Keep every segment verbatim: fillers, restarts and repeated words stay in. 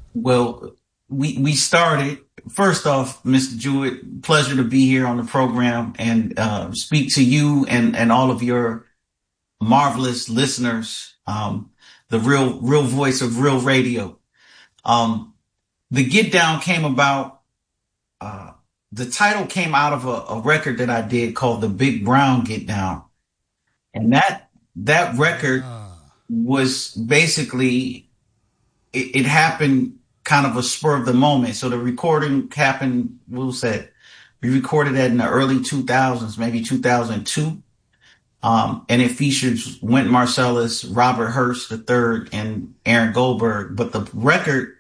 Well, we we started first off, mister Jewett. Pleasure to be here on the program and uh, speak to you and and all of your marvelous listeners. Um, the real real voice of real radio. Um, the Get Down came about. Uh, the title came out of a, a record that I did called the Big Brown Get Down, and that that record Ah. was basically it, it happened kind of a spur of the moment. So the recording happened, we'll say, we recorded that in the early two thousands, maybe two thousand two. Um, and it features Wynton Marsalis, Robert Hurst the third, and Aaron Goldberg. But the record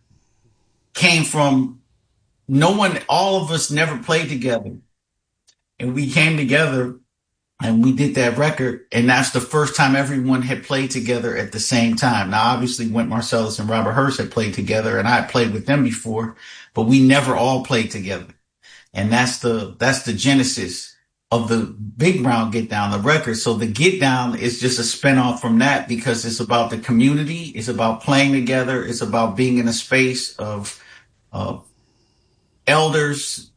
came from no one, all of us never played together. And we came together and we did that record. And that's the first time everyone had played together at the same time. Now, obviously, Wynton Marsalis and Robert Hurst had played together, and I had played with them before, but we never all played together. And that's the, that's the genesis of the Big Brown Get Down, the record. So the Get Down is just a spinoff from that because it's about the community. It's about playing together. It's about being in a space of, of elders,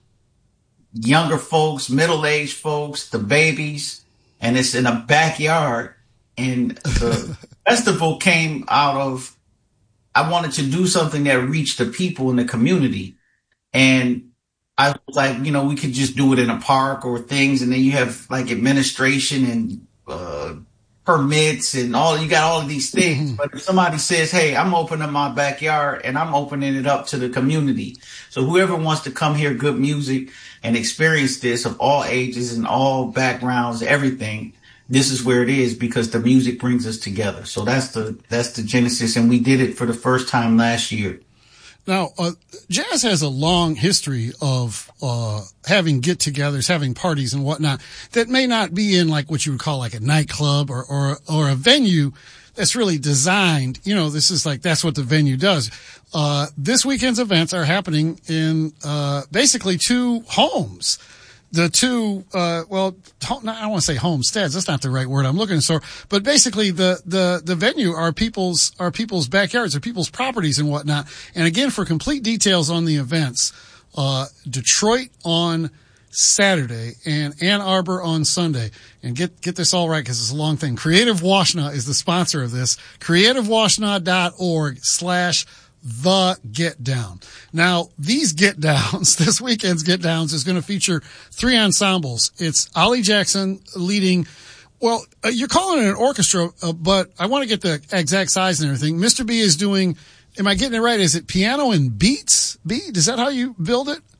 younger folks, middle-aged folks, the babies, and it's in a backyard. And the festival came out of, I wanted to do something that reached the people in the community. And I was like, you know, we could just do it in a park or things. And then you have like administration and uh, permits and all, you got all of these things. But if somebody says, hey, I'm opening my backyard and I'm opening it up to the community. So whoever wants to come hear good music and experience this of all ages and all backgrounds, everything, this is where it is because the music brings us together. So that's the, that's the genesis. And we did it for the first time last year. Now, uh, jazz has a long history of uh having get-togethers, having parties and whatnot that may not be in like what you would call like a nightclub or or or a venue that's really designed. You know, this is like that's what the venue does. Uh this weekend's events are happening in uh basically two homes. The two, uh, well, I don't want to say homesteads. That's not the right word I'm looking for. But basically, the, the, the venue are people's, are people's backyards, are people's properties and whatnot. And again, for complete details on the events, uh, Detroit on Saturday and Ann Arbor on Sunday. And get, get this all right because it's a long thing. Creative Washna is the sponsor of this. creativewashna.org slash the Get Down. Now, these Get Downs, this weekend's Get Downs is going to feature three ensembles. It's Ollie Jackson leading, well, uh, you're calling it an orchestra, uh, but I want to get the exact size and everything. Mister B is doing, am I getting it right? Is it piano and beats? B, is that how you build it?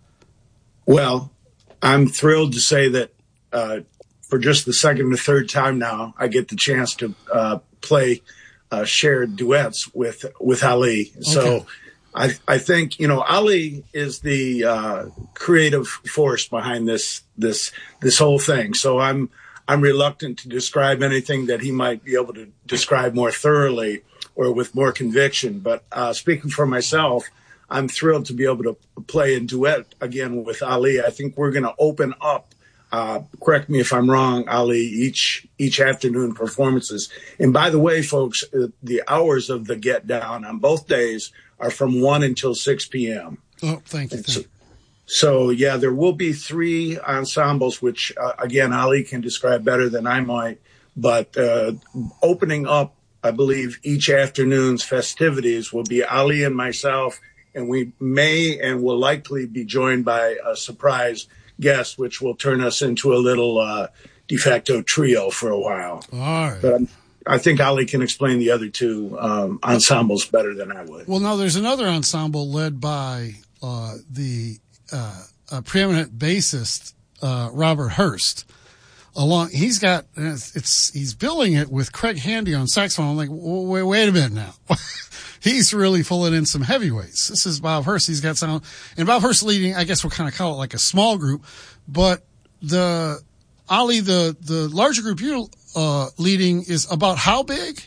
Well, I'm thrilled to say that uh, for just the second or third time now, I get the chance to uh, play Uh, shared duets with with Ali. Okay. So I I think, you know, Ali is the uh, creative force behind this this this whole thing. So I'm I'm reluctant to describe anything that he might be able to describe more thoroughly or with more conviction. But uh, speaking for myself, I'm thrilled to be able to play in duet again with Ali. I think we're going to open up. Uh, correct me if I'm wrong, Ali, each, each afternoon performances. And by the way, folks, uh, the hours of the Get Down on both days are from one until six p.m. Oh, thank you. Thank so, you. so, yeah, there will be three ensembles, which, uh, again, Ali can describe better than I might. But uh, opening up, I believe, each afternoon's festivities will be Ali and myself, and we may and will likely be joined by a surprise guest, which will turn us into a little uh, de facto trio for a while. All right. But I'm, I think Ali can explain the other two um, ensembles better than I would. Well, no, there's another ensemble led by uh, the uh, uh, preeminent bassist uh, Robert Hurst. Along, he's got it's, it's he's billing it with Craig Handy on saxophone. I'm like, wait, wait a minute now. He's really pulling in some heavyweights. This is Bob Hurst. He's got sound, and Bob Hurst leading. I guess we'll kind of call it like a small group, but the Ali, the the larger group you're uh, leading is about how big?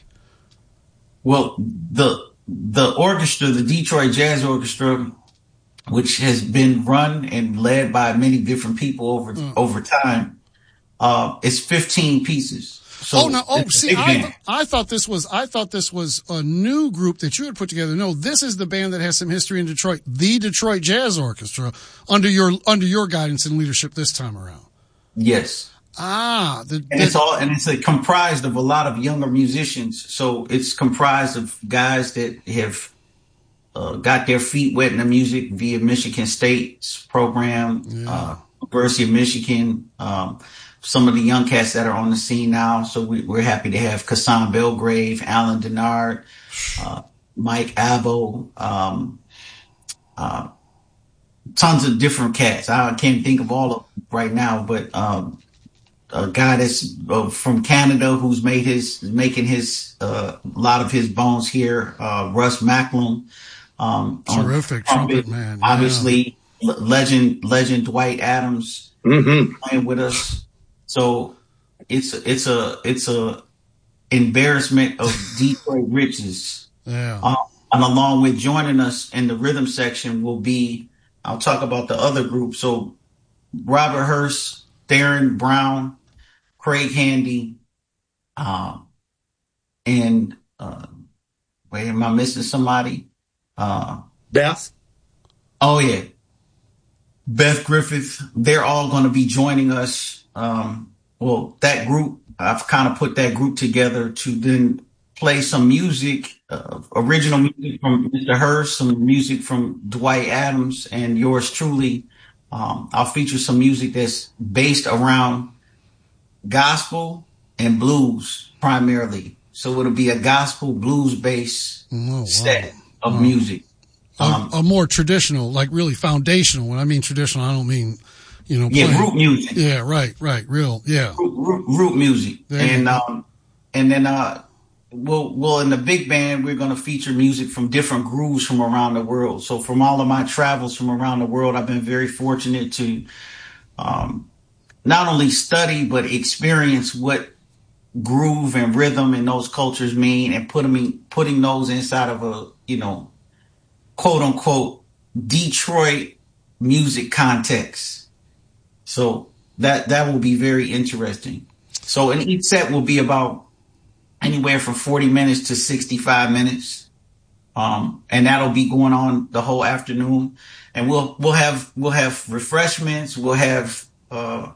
Well, the the orchestra, the Detroit Jazz Orchestra, which has been run and led by many different people over mm. over time, uh, is fifteen pieces. So oh no! Oh, it's a see, big I, band. th- I thought this was I thought this was a new group that you had put together. No, this is the band that has some history in Detroit, the Detroit Jazz Orchestra, under your under your guidance and leadership this time around. Yes. Ah, the, the, And it's all, and it's uh, comprised of a lot of younger musicians. So it's comprised of guys that have uh, got their feet wet in the music via Michigan State's program, Yeah. uh, University of Michigan. Um, some of the young cats that are on the scene now. So we, we're happy to have Kassan Belgrave, Alan Denard, uh, Mike Abo, um, uh, tons of different cats. I can't think of all of them right now, but um, a guy that's uh, from Canada who's made his making his uh, a lot of his bones here. Uh, Russ Macklin, um, terrific trumpet man, yeah. Obviously, l- legend legend Dwight Adams Mm-hmm. playing with us. So it's it's a it's a embarrassment of Detroit riches. Yeah. Uh, and along with joining us in the rhythm section will be, I'll talk about the other group. So Robert Hurst, Darren Brown, Craig Handy, um, and uh, wait, am I missing somebody? Uh, Beth? oh yeah, Beth Griffith. They're all going to be joining us. Um, well, that group, I've kind of put that group together to then play some music, uh, original music from Mister Hurst, some music from Dwight Adams, and yours truly. Um, I'll feature some music that's based around gospel and blues primarily. So it'll be a gospel blues based Oh, wow. set of Wow. music. A, Um, a more traditional, like really foundational. When I mean traditional, I don't mean, you know, yeah, playing- root music. Yeah, right, right, real, yeah. Root, root, root music. There you And go. um and then uh we'll well in the big band we're gonna feature music from different grooves from around the world. So from all of my travels from around the world, I've been very fortunate to um not only study but experience what groove and rhythm and those cultures mean, and put them in, putting those inside of a, you know, quote unquote Detroit music context. So that that will be very interesting. So and each set will be about anywhere from forty minutes to sixty-five minutes. Um, and that'll be going on the whole afternoon. And we'll we'll have we'll have refreshments, we'll have uh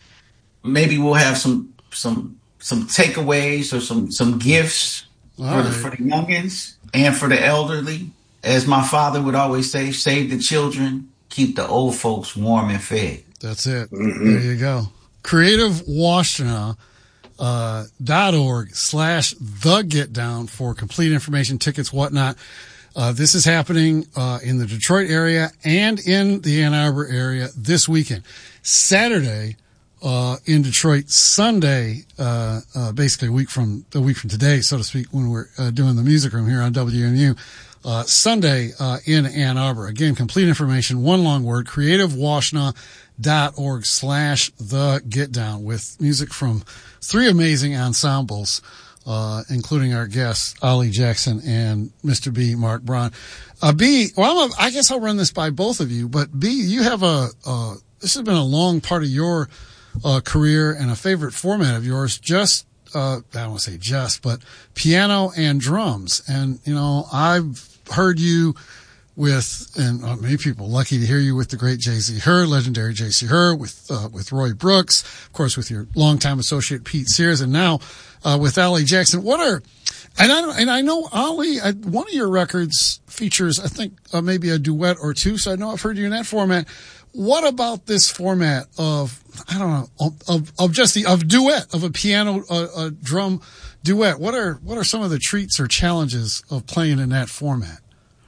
maybe we'll have some some some takeaways or some some gifts All for the right. for the youngins and for the elderly. As my father would always say, save the children, keep the old folks warm and fed. That's it. Mm-hmm. There you go. Creative Washington, uh, dot org slash the get down for complete information, tickets, whatnot. Uh, this is happening, uh, in the Detroit area and in the Ann Arbor area this weekend. Saturday, uh, in Detroit, Sunday, uh, uh, basically a week from, a week from today, so to speak, when we're uh, doing the music room here on W M U. Uh, Sunday, uh, in Ann Arbor. Again, complete information, one long word, creativewashington dot org slash the get down, with music from three amazing ensembles, uh, including our guests, Ollie Jackson and Mister B, Mark Braun. Uh, B, well, I'm a, I guess I'll run this by both of you, but B, you have a, uh, this has been a long part of your, uh, career and a favorite format of yours, just, uh, I don't want to say just, but piano and drums. And, you know, I've heard you with, and uh, many people lucky to hear you with the great J C Hur, legendary J C Hur, with, uh, with Roy Brooks, of course, with your longtime associate Pete Sears, and now, uh, with Ollie Jackson. What are, and I, and I know Ollie, I, one of your records features, I think, uh, maybe a duet or two. So I know I've heard you in that format. What about this format of, I don't know, of, of just the, of duet, of a piano, uh, a drum duet? What are, what are some of the treats or challenges of playing in that format?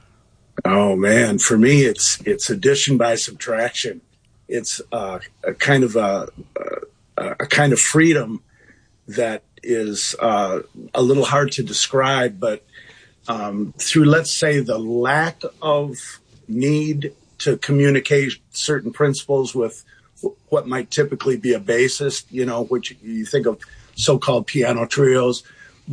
Oh man, for me, it's it's addition by subtraction. It's uh, a kind of a, a a kind of freedom that is uh, a little hard to describe, but um, through, let's say, the lack of need to communicate certain principles with what might typically be a bassist, you know, which you think of so-called piano trios, but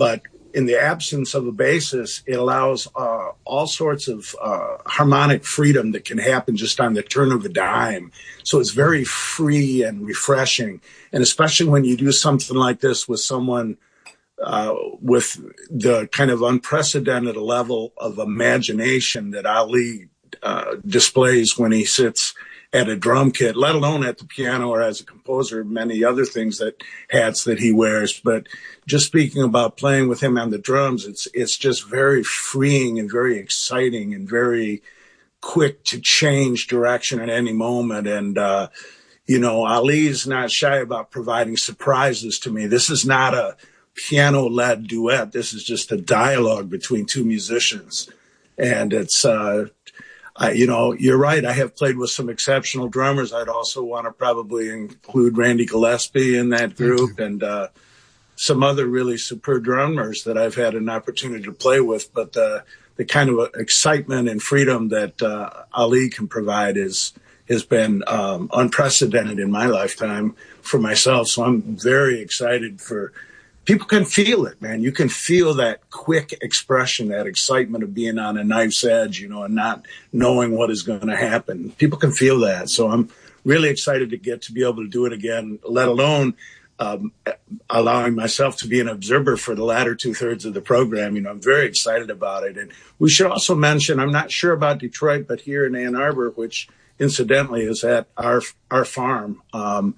in the absence of a bassist, it allows uh, all sorts of uh, harmonic freedom that can happen just on the turn of a dime. So it's very free and refreshing. And especially when you do something like this with someone uh, with the kind of unprecedented level of imagination that Ali uh, displays when he sits at a drum kit, let alone at the piano or as a composer, many other things that hats that he wears. But just speaking about playing with him on the drums, it's it's just very freeing and very exciting and very quick to change direction at any moment. And, uh, you know, Ali's not shy about providing surprises to me. This is not a piano-led duet. This is just a dialogue between two musicians. And it's, uh, I, you know, you're right. I have played with some exceptional drummers. I'd also want to probably include Randy Gillespie in that group and uh, some other really superb drummers that I've had an opportunity to play with. But the the kind of excitement and freedom that uh, Ali can provide is has been um, unprecedented in my lifetime for myself. So I'm very excited for. People can feel it, man. You can feel that quick expression, that excitement of being on a knife's edge, you know, and not knowing what is going to happen. People can feel that. So I'm really excited to get to be able to do it again, let alone um, allowing myself to be an observer for the latter two thirds of the program. You know, I'm very excited about it. And we should also mention, I'm not sure about Detroit, but here in Ann Arbor, which incidentally is at our, our farm, um,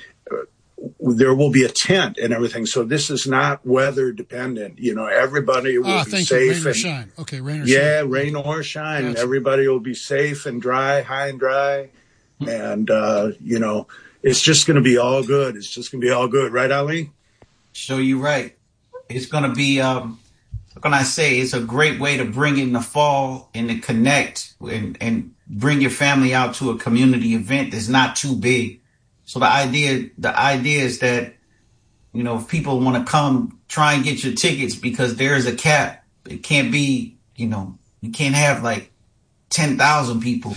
there will be a tent and everything. So this is not weather dependent. You know, everybody will ah, be thank safe. You. Rain and, or shine. Okay, rain or yeah, shine. rain or shine. Gotcha. Everybody will be safe and dry, high and dry. And, uh, you know, it's just going to be all good. It's just going to be all good. Right, Ali? So you're right. It's going to be, um, what can I say? It's a great way to bring in the fall and to connect and, and bring your family out to a community event that's not too big. So the idea, the idea is that, you know, if people want to come, try and get your tickets because there is a cap. It can't be, you know, you can't have like ten thousand people.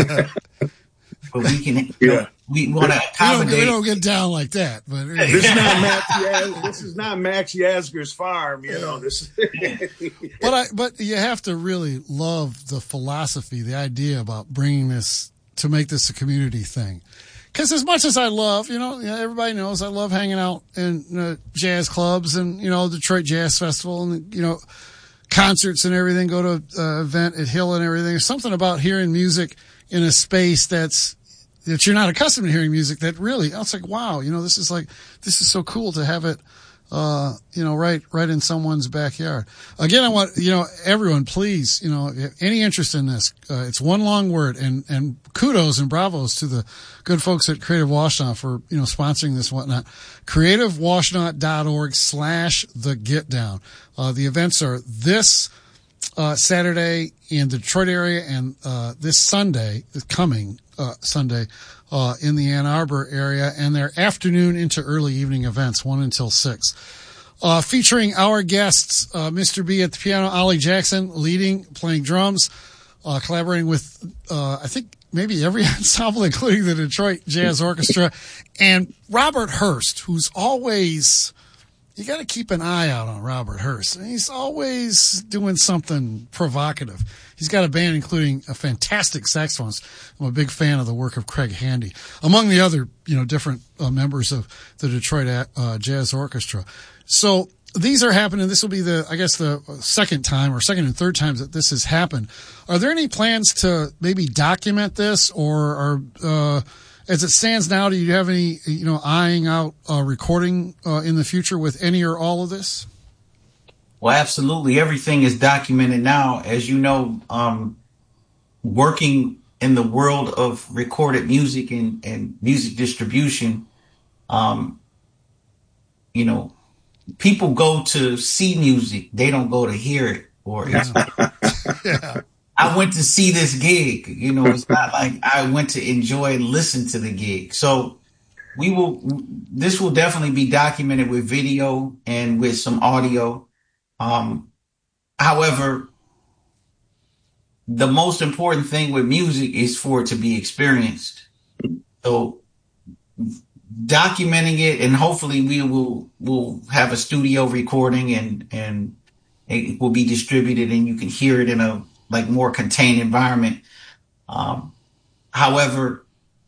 But we can, you yeah. know, we want to accommodate. We don't, we don't get down like that. But this is not Max. Yaz, this is not Max Yasgur's farm. You know this. but I, but you have to really love the philosophy, the idea about bringing this to make this a community thing. Because as much as I love, you know, everybody knows I love hanging out in uh, jazz clubs and, you know, Detroit Jazz Festival and, you know, concerts and everything, go to uh, event at Hill and everything. There's something about hearing music in a space that's, that you're not accustomed to hearing music that really, I was like, wow, you know, this is like, this is so cool to have it, uh, you know, right, right in someone's backyard. Again, I want, you know, everyone, please, you know, if you have any interest in this, uh, it's one long word and, and kudos and bravos to the good folks at Creative Washtenaw for, you know, sponsoring this and whatnot. creative washtenaw dot org slash the get down. Uh, the events are this, uh, Saturday in the Detroit area and, uh, this Sunday, coming, uh, Sunday, uh, in the Ann Arbor area, and their afternoon into early evening events, one until six. Uh, featuring our guests, uh, Mister B at the piano, Ollie Jackson leading, playing drums, uh, collaborating with, uh, I think maybe every ensemble, including the Detroit Jazz Orchestra, and Robert Hurst, who's always, you got to keep an eye out on Robert Hurst. He's always doing something provocative. He's got a band including a fantastic saxophonist. I'm a big fan of the work of Craig Handy, among the other, you know, different uh, members of the Detroit uh, Jazz Orchestra. So these are happening. This will be the, I guess, the second time or second and third times that this has happened. Are there any plans to maybe document this, or are, uh, as it stands now, do you have any, you know, eyeing out uh, recording uh, in the future with any or all of this? Well, absolutely. Everything is documented now. As you know, um, working in the world of recorded music and, and music distribution, um, you know, people go to see music. They don't go to hear it or experience it. Yeah. I went to see this gig. You know, it's not like I went to enjoy and listen to the gig. So we will, this will definitely be documented with video and with some audio. Um, however, the most important thing with music is for it to be experienced. So documenting it, and hopefully we will, will have a studio recording and, and it will be distributed and you can hear it in a like more contained environment. Um, however,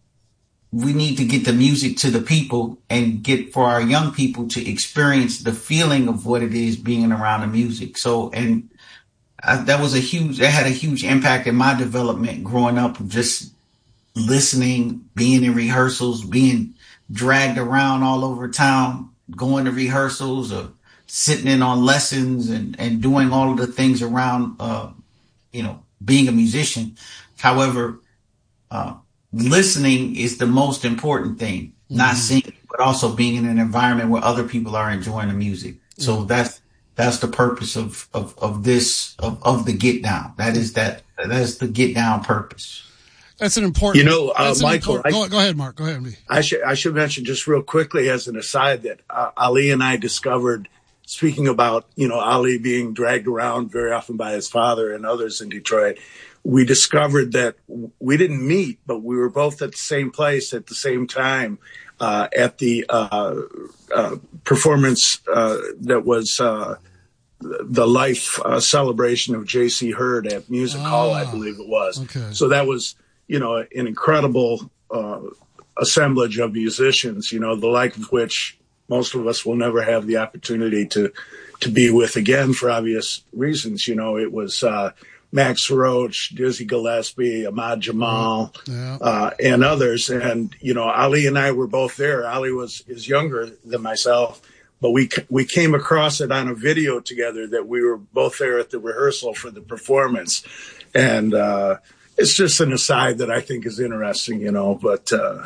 we need to get the music to the people and get for our young people to experience the feeling of what it is being around the music. So, and I, that was a huge, that had a huge impact in my development growing up, just listening, being in rehearsals, being dragged around all over town, going to rehearsals or sitting in on lessons and, and doing all of the things around, uh, you know, being a musician. However, uh, listening is the most important thing, mm-hmm. not singing, but also being in an environment where other people are enjoying the music. Mm-hmm. So that's, that's the purpose of, of, of this, of, of the Get Down. That is that, that's the Get Down purpose. That's an important, you know, uh, Michael, important, I, go, go ahead, Mark, go ahead. I should, I should mention just real quickly as an aside that uh, Ali and I discovered, speaking about, you know, Ali being dragged around very often by his father and others in Detroit, we discovered that we didn't meet, but we were both at the same place at the same time uh, at the uh, uh, performance uh, that was uh, the life uh, celebration of J C Hurd at Music oh, Hall, I believe it was. Okay. So that was, you know, an incredible uh, assemblage of musicians, you know, the like of which most of us will never have the opportunity to to be with again for obvious reasons. You know, it was uh, Max Roach, Dizzy Gillespie, Ahmad Jamal, yeah. uh, and others. And, you know, Ali and I were both there. Ali was is younger than myself, but we we came across it on a video together that we were both there at the rehearsal for the performance. And uh, it's just an aside that I think is interesting, you know, but uh,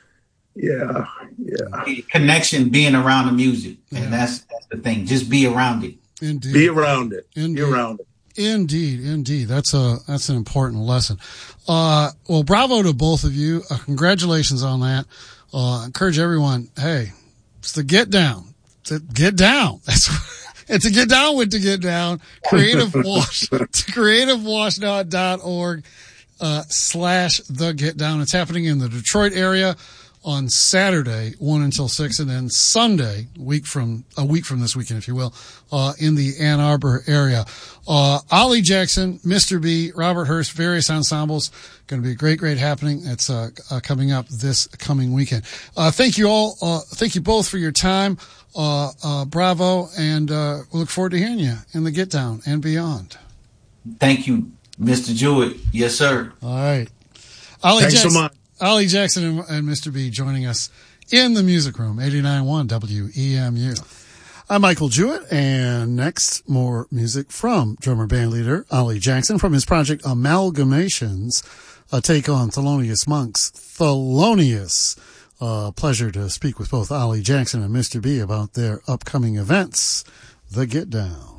yeah, yeah. Connection, being around the music. And yeah. that's, that's the thing. Just be around it. Indeed. Be around it. Indeed. Be around it. Indeed, indeed. That's a that's an important lesson. Uh, well, bravo to both of you. Uh, congratulations on that. Uh, encourage everyone. Hey, it's the Get Down. It's a Get Down. That's it's a Get Down with to Get Down. Creative Wash. creative wash dot org uh, slash the Get Down. It's happening in the Detroit area on Saturday, one until six, and then Sunday, week from a week from this weekend, if you will, uh, in the Ann Arbor area. Uh, Ali Jackson, Mister B, Robert Hurst, various ensembles. Going to be a great, great happening. It's uh, uh, coming up this coming weekend. Uh, thank you all. Uh, thank you both for your time. Uh, uh, bravo, and uh, we look forward to hearing you in the Get Down and beyond. Thank you, Mister Jewett. Yes, sir. All right, Ali Thanks Jackson. so much. Ali Jackson and, and Mister B joining us in the music room, eighty-nine point one W E M U. I'm Michael Jewett, and next, more music from drummer band leader Ali Jackson from his project Amalgamations, a take on Thelonious Monk's Thelonious. Uh, pleasure to speak with both Ali Jackson and Mister B about their upcoming events, The Get Down.